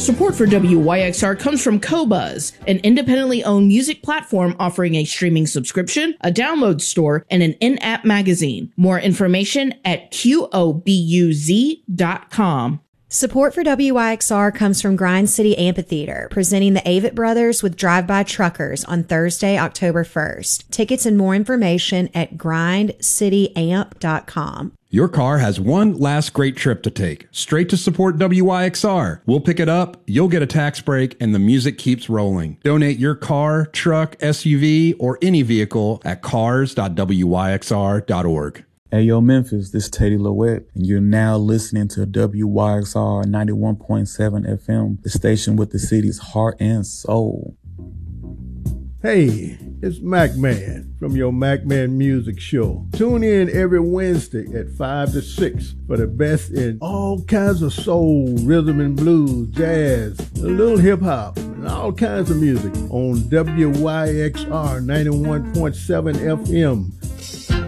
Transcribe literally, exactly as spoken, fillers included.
Support for W Y X R comes from Qobuz, an independently owned music platform offering a streaming subscription, a download store, and an in-app magazine. More information at qobuz dot com. Support for W Y X R comes from Grind City Amphitheater, presenting the Avett Brothers with Drive-By Truckers on Thursday, October first. Tickets and more information at grind city amp dot com. Your car has one last great trip to take, straight to support W Y X R. We'll pick it up, you'll get a tax break, and the music keeps rolling. Donate your car, truck, S U V, or any vehicle at cars dot w y x r dot org. Hey, yo, Memphis, this is Teddy Lowett, and you're now listening to W Y X R ninety-one point seven F M, the station with the city's heart and soul. Hey, it's Mac Man from your Mac Man Music Show. Tune in every Wednesday at five to six for the best in all kinds of soul, rhythm and blues, jazz, a little hip-hop, and all kinds of music on W Y X R ninety-one point seven F M.